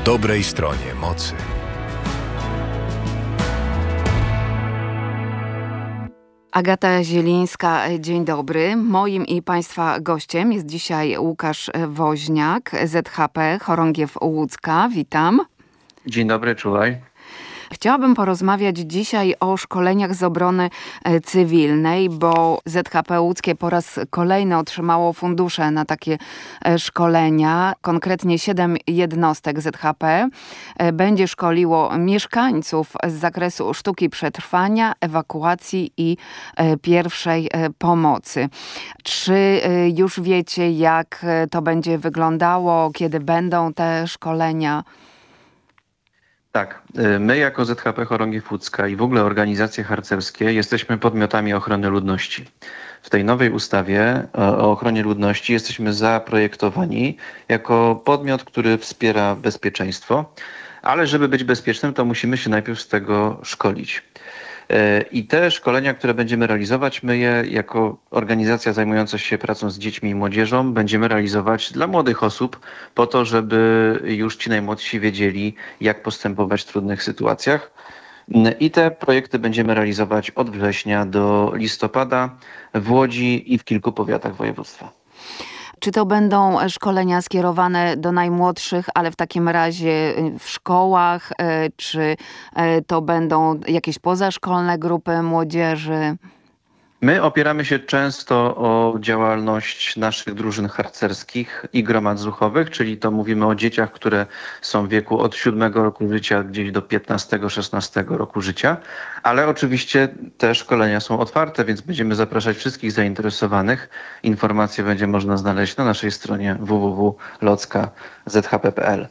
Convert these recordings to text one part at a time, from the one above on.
dobrej stronie mocy. Agata Zielińska, dzień dobry. Moim i Państwa gościem jest dzisiaj Łukasz Woźniak, ZHP Chorągiew Łódzka. Witam. Dzień dobry, czuwaj. Chciałabym porozmawiać dzisiaj o szkoleniach z obrony cywilnej, bo ZHP Łódzkie po raz kolejny otrzymało fundusze na takie szkolenia. Konkretnie 7 jednostek ZHP będzie szkoliło mieszkańców z zakresu sztuki przetrwania, ewakuacji i pierwszej pomocy. Czy już wiecie, jak to będzie wyglądało, kiedy będą te szkolenia? Tak, my jako ZHP Chorągiew Łódzka i w ogóle organizacje harcerskie jesteśmy podmiotami ochrony ludności. W tej nowej ustawie o ochronie ludności jesteśmy zaprojektowani jako podmiot, który wspiera bezpieczeństwo, ale żeby być bezpiecznym, to musimy się najpierw z tego szkolić. I te szkolenia, które będziemy realizować, my je jako organizacja zajmująca się pracą z dziećmi i młodzieżą będziemy realizować dla młodych osób po to, żeby już ci najmłodsi wiedzieli, jak postępować w trudnych sytuacjach. I te projekty będziemy realizować od września do listopada w Łodzi i w kilku powiatach województwa. Czy to będą szkolenia skierowane do najmłodszych, ale w takim razie w szkołach, czy to będą jakieś pozaszkolne grupy młodzieży? My opieramy się często o działalność naszych drużyn harcerskich i gromad zuchowych, czyli to mówimy o dzieciach, które są w wieku od 7 roku życia gdzieś do 15-16 roku życia, ale oczywiście te szkolenia są otwarte, więc będziemy zapraszać wszystkich zainteresowanych. Informacje będzie można znaleźć na naszej stronie www.locka.zhp.pl.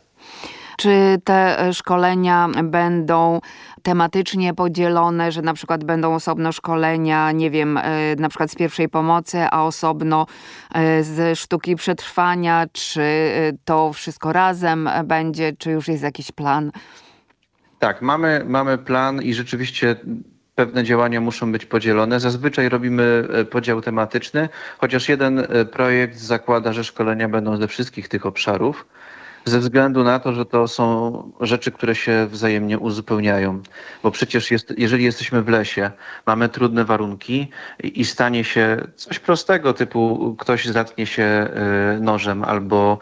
Czy te szkolenia będą tematycznie podzielone, że na przykład będą osobno szkolenia, nie wiem, na przykład z pierwszej pomocy, a osobno z sztuki przetrwania? Czy to wszystko razem będzie, czy już jest jakiś plan? Tak, mamy plan i rzeczywiście pewne działania muszą być podzielone. Zazwyczaj robimy podział tematyczny, chociaż jeden projekt zakłada, że szkolenia będą ze wszystkich tych obszarów, ze względu na to, że to są rzeczy, które się wzajemnie uzupełniają. Bo przecież jeżeli jesteśmy w lesie, mamy trudne warunki i stanie się coś prostego, typu ktoś zatknie się nożem albo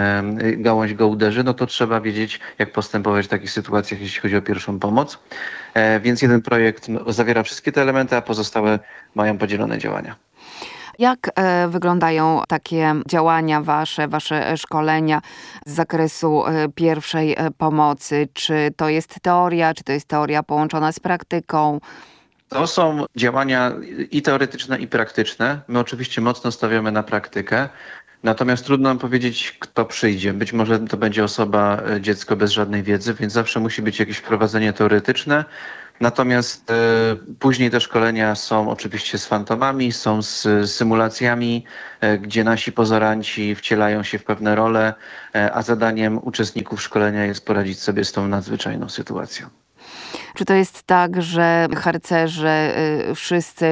gałąź go uderzy, no to trzeba wiedzieć, jak postępować w takich sytuacjach, jeśli chodzi o pierwszą pomoc. Więc jeden projekt zawiera wszystkie te elementy, a pozostałe mają podzielone działania. Jak wyglądają takie działania wasze szkolenia z zakresu pierwszej pomocy? Czy to jest teoria, czy to jest teoria połączona z praktyką? To są działania i teoretyczne, i praktyczne. My oczywiście mocno stawiamy na praktykę. Natomiast trudno nam powiedzieć, kto przyjdzie. Być może to będzie osoba, dziecko bez żadnej wiedzy, więc zawsze musi być jakieś wprowadzenie teoretyczne. Natomiast później te szkolenia są oczywiście z fantomami, są z symulacjami, gdzie nasi pozoranci wcielają się w pewne role, a zadaniem uczestników szkolenia jest poradzić sobie z tą nadzwyczajną sytuacją. Czy to jest tak, że harcerze wszyscy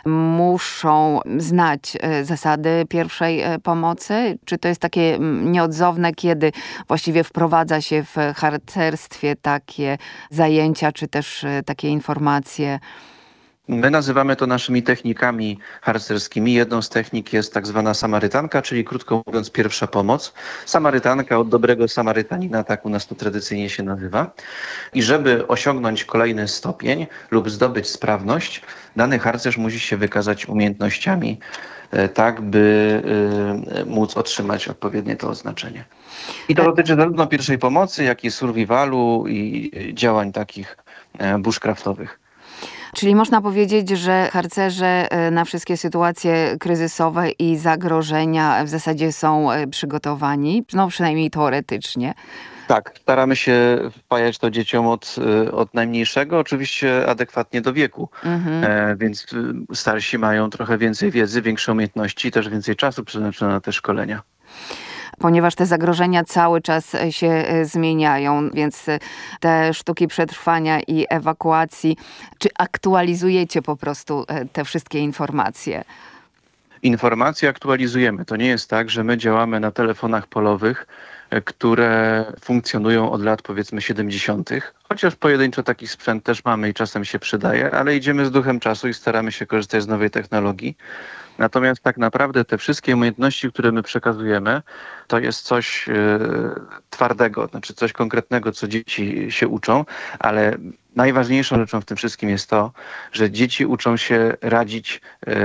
muszą znać zasady pierwszej pomocy? Czy to jest takie nieodzowne, kiedy właściwie wprowadza się w harcerstwie takie zajęcia, czy też takie informacje? My nazywamy to naszymi technikami harcerskimi. Jedną z technik jest tak zwana samarytanka, czyli krótko mówiąc pierwsza pomoc. Samarytanka od dobrego Samarytanina, tak u nas to tradycyjnie się nazywa. I żeby osiągnąć kolejny stopień lub zdobyć sprawność, dany harcerz musi się wykazać umiejętnościami, tak by móc otrzymać odpowiednie to oznaczenie. I to dotyczy zarówno pierwszej pomocy, jak i survivalu i działań takich bushcraftowych. Czyli można powiedzieć, że harcerze na wszystkie sytuacje kryzysowe i zagrożenia w zasadzie są przygotowani, no przynajmniej teoretycznie. Tak, staramy się wpajać to dzieciom od najmniejszego, oczywiście adekwatnie do wieku. Więc starsi mają trochę więcej wiedzy, większe umiejętności i też więcej czasu przeznaczone na te szkolenia. Ponieważ te zagrożenia cały czas się zmieniają, więc te sztuki przetrwania i ewakuacji, czy aktualizujecie po prostu te wszystkie informacje? Informacje aktualizujemy. To nie jest tak, że my działamy na telefonach polowych które funkcjonują od lat powiedzmy 70. Chociaż pojedynczo taki sprzęt też mamy i czasem się przydaje, ale idziemy z duchem czasu i staramy się korzystać z nowej technologii. Natomiast tak naprawdę te wszystkie umiejętności, które my przekazujemy, to jest coś twardego, znaczy coś konkretnego, co dzieci się uczą, ale najważniejszą rzeczą w tym wszystkim jest to, że dzieci uczą się radzić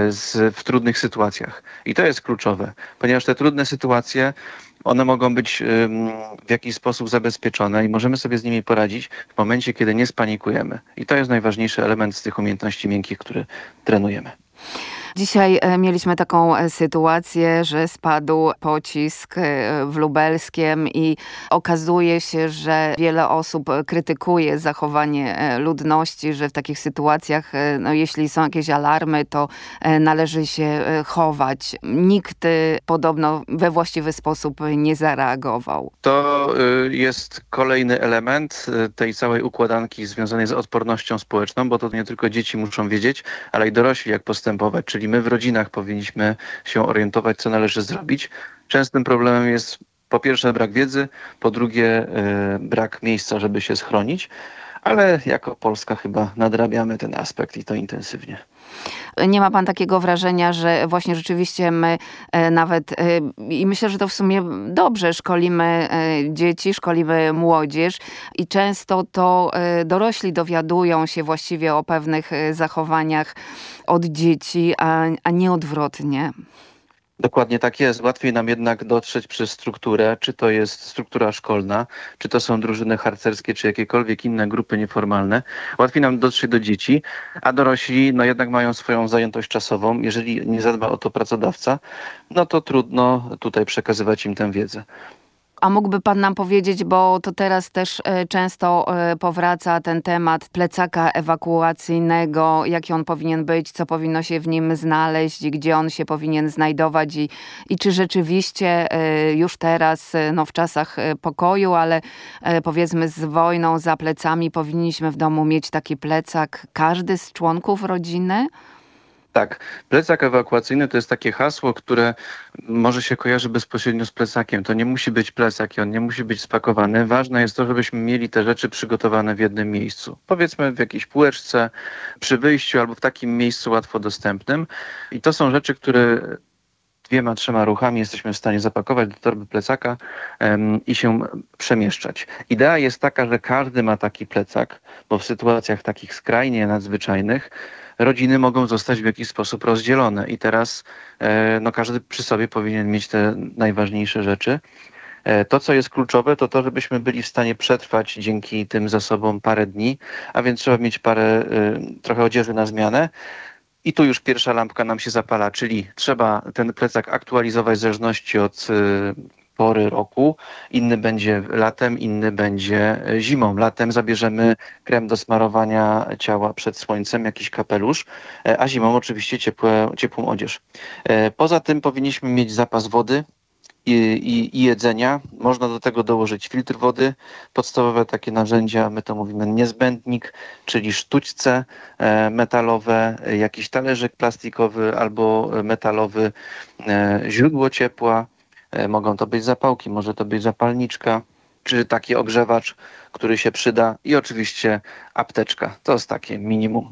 w trudnych sytuacjach. I to jest kluczowe, ponieważ te trudne sytuacje, one mogą być w jakiś sposób zabezpieczone i możemy sobie z nimi poradzić w momencie, kiedy nie spanikujemy. I to jest najważniejszy element z tych umiejętności miękkich, które trenujemy. Dzisiaj mieliśmy taką sytuację, że spadł pocisk w Lubelskiem i okazuje się, że wiele osób krytykuje zachowanie ludności, że w takich sytuacjach, no, jeśli są jakieś alarmy, to należy się chować. Nikt podobno we właściwy sposób nie zareagował. To jest kolejny element tej całej układanki związanej z odpornością społeczną, bo to nie tylko dzieci muszą wiedzieć, ale i dorośli jak postępować, czyli my w rodzinach powinniśmy się orientować, co należy zrobić. Częstym problemem jest po pierwsze brak wiedzy, po drugie brak miejsca, żeby się schronić, ale jako Polska chyba nadrabiamy ten aspekt i to intensywnie. Nie ma pan takiego wrażenia, że właśnie rzeczywiście my nawet, i myślę, że to w sumie dobrze, szkolimy dzieci, szkolimy młodzież i często to dorośli dowiadują się właściwie o pewnych zachowaniach od dzieci, a nie odwrotnie. Dokładnie tak jest. Łatwiej nam jednak dotrzeć przez strukturę, czy to jest struktura szkolna, czy to są drużyny harcerskie, czy jakiekolwiek inne grupy nieformalne. Łatwiej nam dotrzeć do dzieci, a dorośli no jednak mają swoją zajętość czasową. Jeżeli nie zadba o to pracodawca, no to trudno tutaj przekazywać im tę wiedzę. A mógłby pan nam powiedzieć, bo to teraz też często powraca ten temat plecaka ewakuacyjnego, jaki on powinien być, co powinno się w nim znaleźć, gdzie on się powinien znajdować i czy rzeczywiście już teraz, no w czasach pokoju, ale powiedzmy z wojną za plecami powinniśmy w domu mieć taki plecak, każdy z członków rodziny? Tak, plecak ewakuacyjny to jest takie hasło, które może się kojarzy bezpośrednio z plecakiem. To nie musi być plecak i on nie musi być spakowany. Ważne jest to, żebyśmy mieli te rzeczy przygotowane w jednym miejscu. Powiedzmy w jakiejś półeczce, przy wyjściu albo w takim miejscu łatwo dostępnym. I to są rzeczy, które 2-3 ruchami jesteśmy w stanie zapakować do torby plecaka i się przemieszczać. Idea jest taka, że każdy ma taki plecak, bo w sytuacjach takich skrajnie nadzwyczajnych rodziny mogą zostać w jakiś sposób rozdzielone i teraz no, każdy przy sobie powinien mieć te najważniejsze rzeczy. To, co jest kluczowe, to to, żebyśmy byli w stanie przetrwać dzięki tym zasobom parę dni, a więc trzeba mieć trochę odzieży na zmianę. I tu już pierwsza lampka nam się zapala, czyli trzeba ten plecak aktualizować w zależności od pory roku. Inny będzie latem, inny będzie zimą. Latem zabierzemy krem do smarowania ciała przed słońcem, jakiś kapelusz, a zimą oczywiście ciepłą odzież. Poza tym powinniśmy mieć zapas wody i jedzenia. Można do tego dołożyć filtr wody, podstawowe takie narzędzia, my to mówimy niezbędnik, czyli sztućce metalowe, jakiś talerzyk plastikowy albo metalowy, źródło ciepła, mogą to być zapałki, może to być zapalniczka, czy taki ogrzewacz, który się przyda i oczywiście apteczka. To jest takie minimum.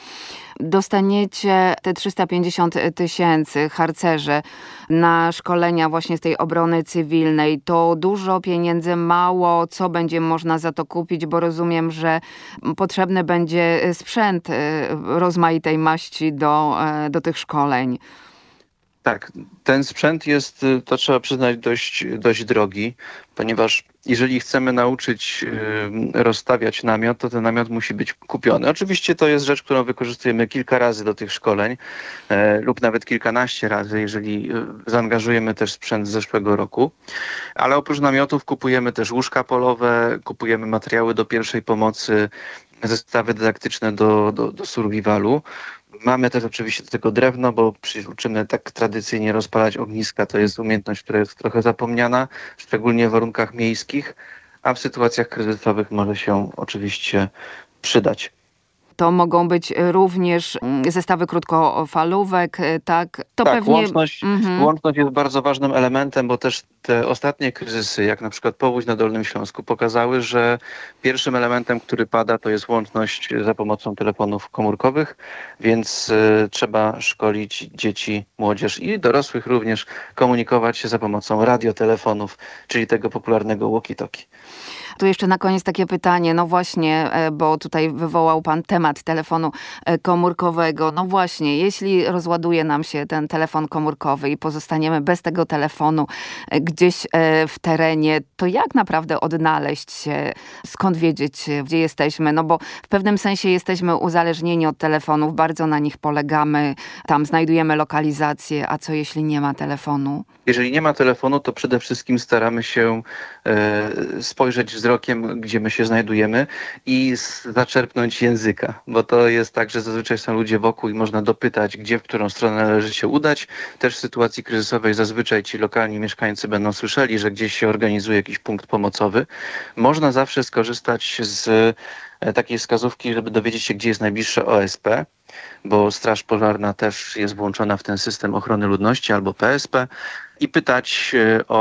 Dostaniecie te 350 000 harcerze na szkolenia właśnie z tej obrony cywilnej. To dużo pieniędzy, mało, co będzie można za to kupić, bo rozumiem, że potrzebny będzie sprzęt rozmaitej maści do tych szkoleń. Tak, ten sprzęt jest, to trzeba przyznać, dość drogi, ponieważ jeżeli chcemy nauczyć rozstawiać namiot, to ten namiot musi być kupiony. Oczywiście to jest rzecz, którą wykorzystujemy kilka razy do tych szkoleń lub nawet kilkanaście razy, jeżeli zaangażujemy też sprzęt z zeszłego roku. Ale oprócz namiotów kupujemy też łóżka polowe, kupujemy materiały do pierwszej pomocy, zestawy dydaktyczne do survivalu. Mamy też oczywiście do tego drewno, bo uczymy tak tradycyjnie rozpalać ogniska. To jest umiejętność, która jest trochę zapomniana, szczególnie w warunkach miejskich, a w sytuacjach kryzysowych może się oczywiście przydać. To mogą być również zestawy krótkofalówek, tak? To Tak, pewnie... łączność jest bardzo ważnym elementem, bo też te ostatnie kryzysy, jak na przykład powódź na Dolnym Śląsku, pokazały, że pierwszym elementem, który pada, to jest łączność za pomocą telefonów komórkowych, więc trzeba szkolić dzieci, młodzież i dorosłych również komunikować się za pomocą radiotelefonów, czyli tego popularnego walkie-talkie. Tu jeszcze na koniec takie pytanie, no właśnie, bo tutaj wywołał pan temat telefonu komórkowego. No właśnie, jeśli rozładuje nam się ten telefon komórkowy i pozostaniemy bez tego telefonu gdzieś w terenie, to jak naprawdę odnaleźć się, skąd wiedzieć, gdzie jesteśmy? No bo w pewnym sensie jesteśmy uzależnieni od telefonów, bardzo na nich polegamy, tam znajdujemy lokalizację, a co jeśli nie ma telefonu? Jeżeli nie ma telefonu, to przede wszystkim staramy się spojrzeć wzrokiem, gdzie my się znajdujemy i zaczerpnąć języka, bo to jest tak, że zazwyczaj są ludzie wokół i można dopytać, gdzie, w którą stronę należy się udać. Też w sytuacji kryzysowej zazwyczaj ci lokalni mieszkańcy będą słyszeli, że gdzieś się organizuje jakiś punkt pomocowy. Można zawsze skorzystać z takiej wskazówki, żeby dowiedzieć się, gdzie jest najbliższe OSP, bo Straż Pożarna też jest włączona w ten system ochrony ludności albo PSP i pytać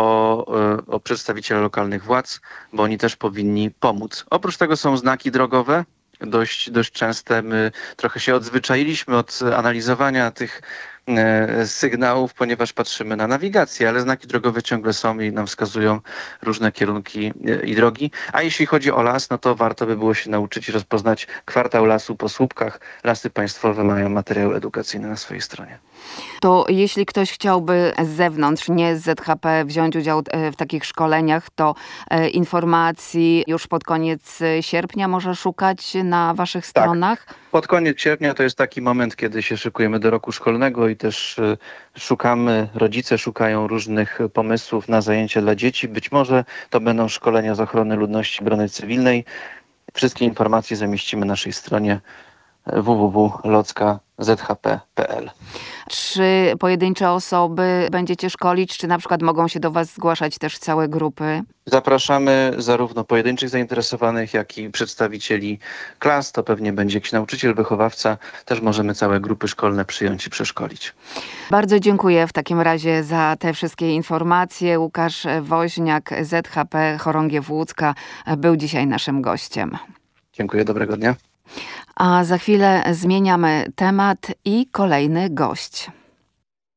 o przedstawiciela lokalnych władz, bo oni też powinni pomóc. Oprócz tego są znaki drogowe, dość częste. My trochę się odzwyczailiśmy od analizowania tych sygnałów, ponieważ patrzymy na nawigację, ale znaki drogowe ciągle są i nam wskazują różne kierunki i drogi. A jeśli chodzi o las, no to warto by było się nauczyć rozpoznać kwartał lasu po słupkach. Lasy Państwowe mają materiały edukacyjne na swojej stronie. To jeśli ktoś chciałby z zewnątrz, nie z ZHP, wziąć udział w takich szkoleniach, to informacji już pod koniec sierpnia może szukać na waszych stronach? Pod koniec sierpnia to jest taki moment, kiedy się szykujemy do roku szkolnego i też rodzice szukają różnych pomysłów na zajęcia dla dzieci. Być może to będą szkolenia z ochrony ludności, obrony cywilnej. Wszystkie informacje zamieścimy na naszej stronie www.locka.zhp.pl. Czy pojedyncze osoby będziecie szkolić, czy na przykład mogą się do was zgłaszać też całe grupy? Zapraszamy zarówno pojedynczych zainteresowanych, jak i przedstawicieli klas. To pewnie będzie jakiś nauczyciel, wychowawca. Też możemy całe grupy szkolne przyjąć i przeszkolić. Bardzo dziękuję w takim razie za te wszystkie informacje. Łukasz Woźniak, ZHP Chorągiew Łódzka, był dzisiaj naszym gościem. Dziękuję, dobrego dnia. A za chwilę zmieniamy temat i kolejny gość.